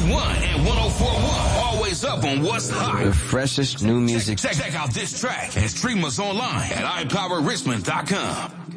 and 104.1. Always up on what's hot. The freshest new music. Check out this track and stream us online at iPowerRichmond.com.